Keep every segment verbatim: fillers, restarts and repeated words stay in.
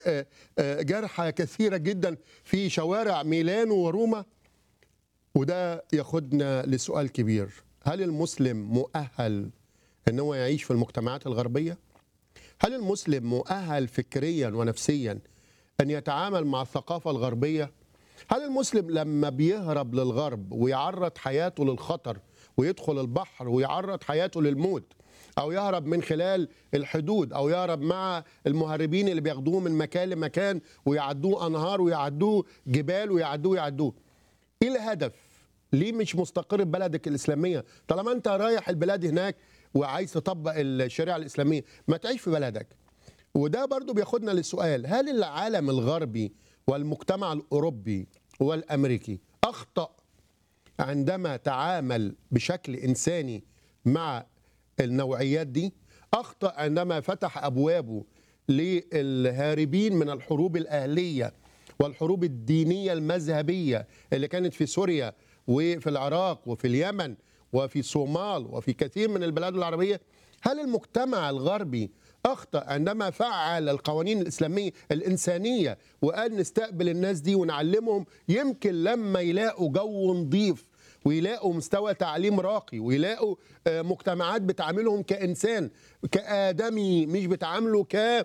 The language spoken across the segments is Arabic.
آه، آه، جرحى كثيرة جدا في شوارع ميلانو وروما. وده ياخدنا لسؤال كبير: هل المسلم مؤهل ان هو يعيش في المجتمعات الغربية؟ هل المسلم مؤهل فكريا ونفسيا ان يتعامل مع الثقافة الغربية؟ هل المسلم لما بيهرب للغرب ويعرض حياته للخطر ويدخل البحر ويعرض حياته للموت، او يهرب من خلال الحدود، او يهرب مع المهربين اللي بياخدوه من مكان لمكان ويعدوه انهار ويعدوه جبال ويعدوه يعدوه، ايه الهدف؟ ليه مش مستقر في بلدك الاسلاميه؟ طالما انت رايح البلاد هناك وعايز تطبق الشريعه الاسلاميه، ما تعيش في بلدك. وده برضو بياخدنا للسؤال: هل العالم الغربي والمجتمع الأوروبي والأمريكي أخطأ عندما تعامل بشكل إنساني مع النوعيات دي؟ أخطأ عندما فتح أبوابه للهاربين من الحروب الأهلية والحروب الدينية المذهبية اللي كانت في سوريا وفي العراق وفي اليمن وفي الصومال وفي كثير من البلاد العربية؟ هل المجتمع الغربي أخطأ عندما فعل القوانين الإسلامية الإنسانية وقال نستقبل الناس دي ونعلمهم، يمكن لما يلاقوا جو نظيف ويلاقوا مستوى تعليم راقي ويلاقوا مجتمعات بتعاملهم كإنسان كآدمي، مش بتعامله ك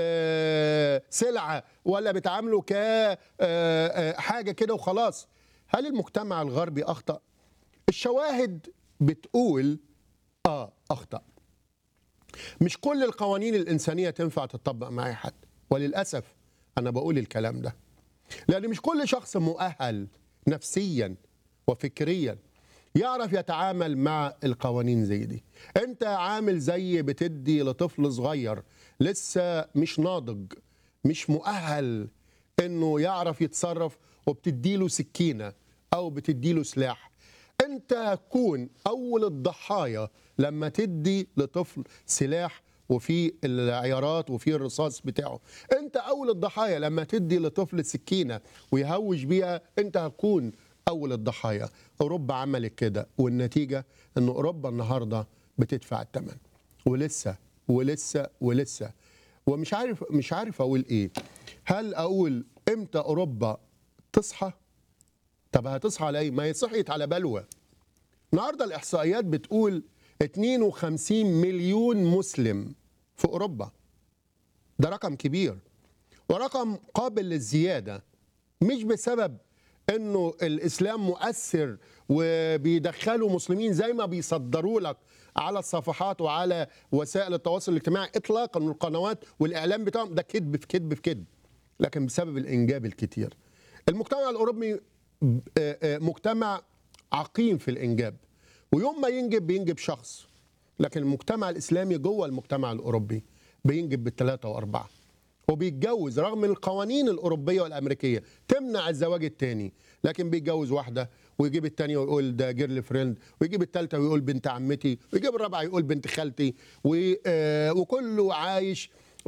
سلعة ولا بتعامله كحاجة كده وخلاص، هل المجتمع الغربي أخطأ؟ الشواهد بتقول آه أخطأ. مش كل القوانين الإنسانية تنفع تطبق مع أي حد، وللأسف أنا بقول الكلام ده لأن مش كل شخص مؤهل نفسيا وفكريا يعرف يتعامل مع القوانين زي دي. أنت عامل زي بتدي لطفل صغير لسه مش ناضج، مش مؤهل إنه يعرف يتصرف، وبتديله سكينة أو بتديله سلاح. أنت هتكون أول الضحايا لما تدي لطفل سلاح وفي العيارات وفي الرصاص بتاعه. أنت أول الضحايا لما تدي لطفل سكينة ويهوج بيها، أنت هتكون أول الضحايا. أوروبا عملت كده، والنتيجة أن أوروبا النهاردة بتدفع الثمن، ولسه ولسه ولسه. ومش عارف مش عارف أقول إيه. هل أقول إمتى أوروبا تصحى؟ طب هتصحى على ايه؟ ما هي صحيت على بلوى. النهارده الاحصائيات بتقول اثنين وخمسين مليون مسلم في اوروبا. ده رقم كبير ورقم قابل للزياده، مش بسبب انه الاسلام مؤثر وبيدخلوا مسلمين زي ما بيصدروا لك على الصفحات وعلى وسائل التواصل الاجتماعي اطلاقا، والقنوات والاعلام بتاعهم ده كذب في كذب في كذب، لكن بسبب الانجاب الكتير. المجتمع الاوروبي مجتمع عقيم في الإنجاب، ويوم ما ينجب بينجب شخص، لكن المجتمع الإسلامي جوه المجتمع الأوروبي بينجب بالثلاثة وأربعة، وبيتجوز رغم القوانين الأوروبية والأمريكية تمنع الزواج الثاني، لكن بيتجوز واحدة ويجيب الثانية ويقول ده جيرل فريند، ويجيب الثالثة ويقول بنت عمتي، ويجيب الرابعة يقول بنت خالتي، وكله عايش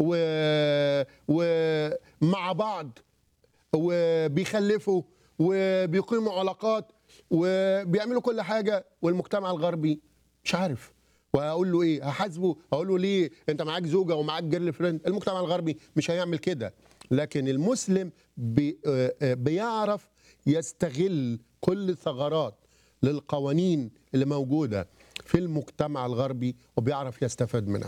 ومع بعض وبيخلفوا وبيقيموا علاقات وبيعملوا كل حاجة. والمجتمع الغربي مش عارف، وهقول له ايه؟ هحاسبه؟ هقول له ليه انت معاك زوجة ومعاك جيرل فريند؟ المجتمع الغربي مش هيعمل كده، لكن المسلم بي بيعرف يستغل كل ثغرات للقوانين اللي موجودة في المجتمع الغربي وبيعرف يستفاد منها.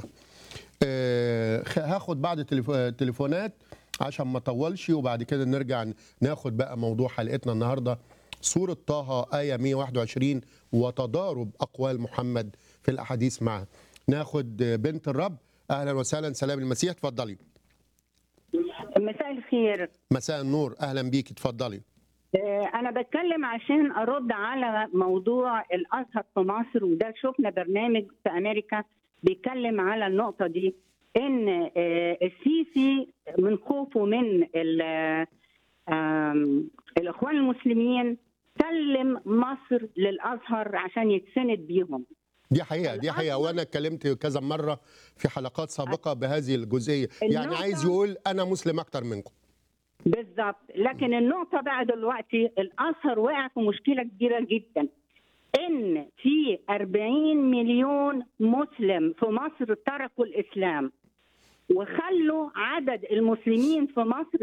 هاخد بعض التليفونات عشان ما اطولش، وبعد كده نرجع ناخد بقى موضوع حلقتنا النهارده، سورة طه آية مئة وواحد وعشرين وتضارب أقوال محمد في الأحاديث معه. ناخد بنت الرب. أهلا وسهلا، سلام المسيح، اتفضلي. مساء الخير. مساء النور، أهلا بيك، اتفضلي. أنا بتكلم عشان أرد على موضوع الأزهر في مصر، وده شفنا برنامج في أمريكا بيتكلم على النقطة دي، إن السيسي من خوفه من الإخوان المسلمين سلم مصر للأزهر عشان يتسند بيهم. دي حقيقة دي حقيقة وأنا اتكلمت كذا مرة في حلقات سابقة بهذه الجزئية، يعني عايز يقول أنا مسلم أكتر منكم. بالظبط، لكن النقطة بقى دلوقتي الأزهر وقع في مشكلة كبيرة جدا، إن في أربعين مليون مسلم في مصر تركوا الإسلام، وخلوا عدد المسلمين في مصر